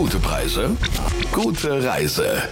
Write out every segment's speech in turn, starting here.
Gute Preise, gute Reise.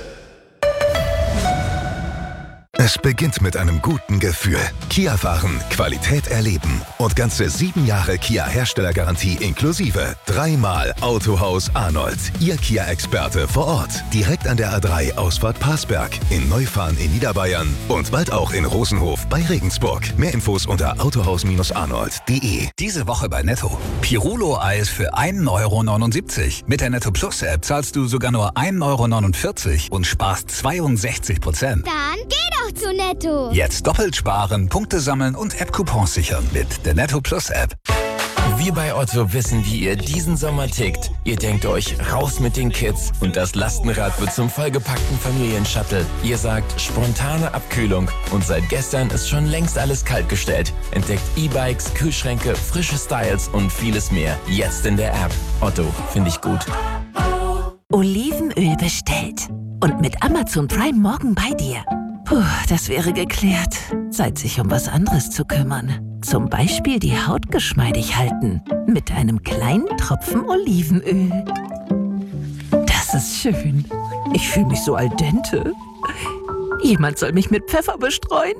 Es beginnt mit einem guten Gefühl. Kia fahren, Qualität erleben und ganze 7 Jahre Kia-Herstellergarantie inklusive. 3-mal Autohaus Arnold. Ihr Kia-Experte vor Ort. Direkt an der A3 Ausfahrt Parsberg, in Neufahren in Niederbayern und bald auch in Rosenhof bei Regensburg. Mehr Infos unter autohaus-arnold.de. Diese Woche bei Netto. Pirulo-Eis für 1,79 €. Mit der Netto Plus App zahlst du sogar nur 1,49 € und sparst 62%. Dann geh doch zu Netto. Jetzt doppelt sparen, Punkte sammeln und App-Coupons sichern mit der Netto Plus App. Wir bei Otto wissen, wie ihr diesen Sommer tickt. Ihr denkt euch, raus mit den Kids und das Lastenrad wird zum vollgepackten Familienshuttle. Ihr sagt, spontane Abkühlung und seit gestern ist schon längst alles kaltgestellt. Entdeckt E-Bikes, Kühlschränke, frische Styles und vieles mehr. Jetzt in der App. Otto, finde ich gut. Olivenöl bestellt. Und mit Amazon Prime morgen bei dir. Puh, das wäre geklärt. Zeit, sich um was anderes zu kümmern. Zum Beispiel die Haut geschmeidig halten. Mit einem kleinen Tropfen Olivenöl. Das ist schön. Ich fühle mich so al dente. Jemand soll mich mit Pfeffer bestreuen.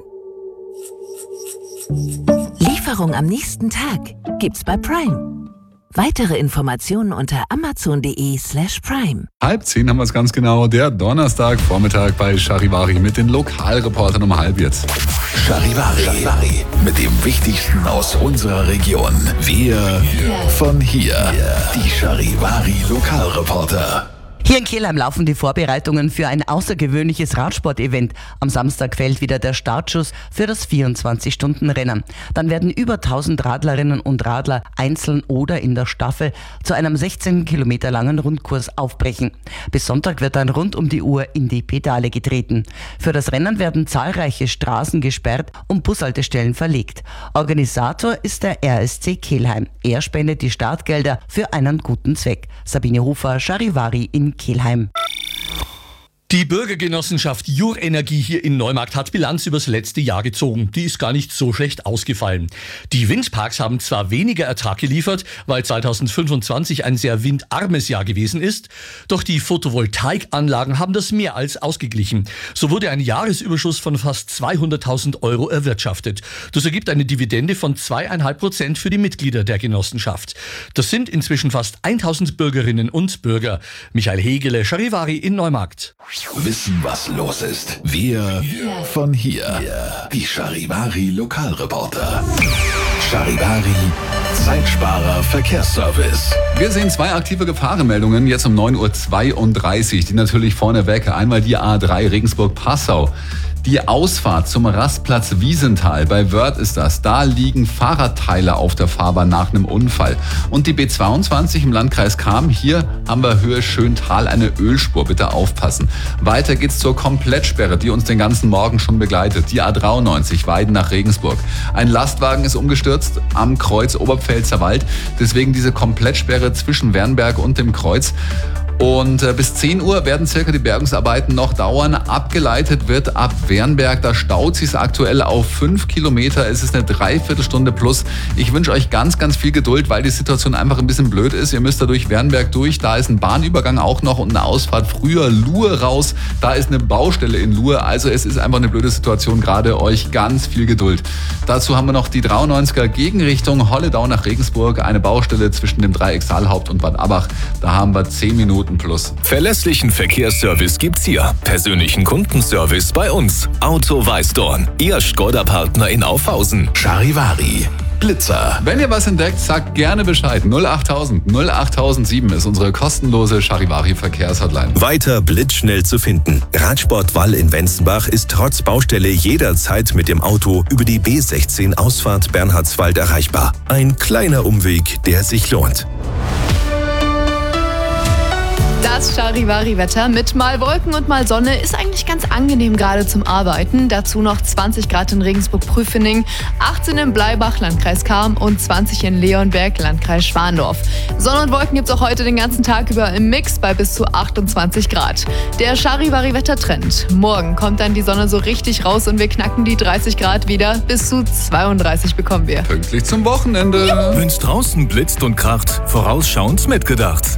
Lieferung am nächsten Tag gibt's bei Prime. Weitere Informationen unter amazon.de/prime. 9:30 haben wir es ganz genau. Der Donnerstagvormittag bei Charivari mit den Lokalreportern um 9:30 jetzt. Charivari. Mit dem Wichtigsten aus unserer Region. Wir von hier. Die Charivari Lokalreporter. Hier in Kelheim laufen die Vorbereitungen für ein außergewöhnliches Radsport-Event. Am Samstag fällt wieder der Startschuss für das 24-Stunden-Rennen. Dann werden über 1000 Radlerinnen und Radler einzeln oder in der Staffel zu einem 16 Kilometer langen Rundkurs aufbrechen. Bis Sonntag wird dann rund um die Uhr in die Pedale getreten. Für das Rennen werden zahlreiche Straßen gesperrt und Bushaltestellen verlegt. Organisator ist der RSC Kelheim. Er spendet die Startgelder für einen guten Zweck. Sabine Hofer, Charivari in Kelheim. Die Bürgergenossenschaft Jurenergie hier in Neumarkt hat Bilanz übers letzte Jahr gezogen. Die ist gar nicht so schlecht ausgefallen. Die Windparks haben zwar weniger Ertrag geliefert, weil 2025 ein sehr windarmes Jahr gewesen ist, doch die Photovoltaikanlagen haben das mehr als ausgeglichen. So wurde ein Jahresüberschuss von fast 200.000 € erwirtschaftet. Das ergibt eine Dividende von 2,5% für die Mitglieder der Genossenschaft. Das sind inzwischen fast 1000 Bürgerinnen und Bürger. Michael Hegele, Charivari in Neumarkt. Wissen, was los ist. Wir von hier. Die Charivari Lokalreporter. Charivari Zeitsparer Verkehrsservice. Wir sehen 2 aktive Gefahrenmeldungen jetzt um 9:32 Uhr. Die natürlich vorneweg. Einmal die A3 Regensburg-Passau. Die Ausfahrt zum Rastplatz Wiesenthal, bei Wörth ist das. Da liegen Fahrradteile auf der Fahrbahn nach einem Unfall. Und die B22 im Landkreis Cham, hier haben wir Höhe Schöntal eine Ölspur, bitte aufpassen. Weiter geht's zur Komplettsperre, die uns den ganzen Morgen schon begleitet. Die A93 Weiden nach Regensburg. Ein Lastwagen ist umgestürzt am Kreuz Oberpfälzer Wald, deswegen diese Komplettsperre zwischen Wernberg und dem Kreuz. Und bis 10 Uhr werden circa die Bergungsarbeiten noch dauern. Abgeleitet wird ab Wernberg. Da staut sich aktuell auf 5 Kilometer. Es ist eine Dreiviertelstunde plus. Ich wünsche euch ganz, ganz viel Geduld, weil die Situation einfach ein bisschen blöd ist. Ihr müsst da durch Wernberg durch. Da ist ein Bahnübergang auch noch und eine Ausfahrt früher Luhe raus. Da ist eine Baustelle in Luhe. Also es ist einfach eine blöde Situation. Gerade euch ganz viel Geduld. Dazu haben wir noch die 93er Gegenrichtung Holledau nach Regensburg. Eine Baustelle zwischen dem Dreieck Saalhaupt und Bad Abach. Da haben wir 10 Minuten plus. Verlässlichen Verkehrsservice gibt's hier. Persönlichen Kundenservice bei uns. Auto Weißdorn. Ihr Škoda-Partner in Aufhausen. Charivari. Blitzer. Wenn ihr was entdeckt, sagt gerne Bescheid. 08000 08007 ist unsere kostenlose Charivari-Verkehrshotline. Weiter blitzschnell zu finden. Radsport Wall in Wenzenbach ist trotz Baustelle jederzeit mit dem Auto über die B16 Ausfahrt Bernhardswald erreichbar. Ein kleiner Umweg, der sich lohnt. Das Charivari-Wetter mit mal Wolken und mal Sonne ist eigentlich ganz angenehm gerade zum Arbeiten. Dazu noch 20 Grad in Regensburg-Prüfening, 18 in Bleibach, Landkreis Cham und 20 in Leonberg, Landkreis Schwandorf. Sonne und Wolken gibt's auch heute den ganzen Tag über im Mix bei bis zu 28 Grad. Der Charivari-Wettertrend. Morgen kommt dann die Sonne so richtig raus und wir knacken die 30 Grad wieder. Bis zu 32 bekommen wir. Pünktlich zum Wochenende. Wenn's draußen blitzt und kracht, vorausschauend mitgedacht.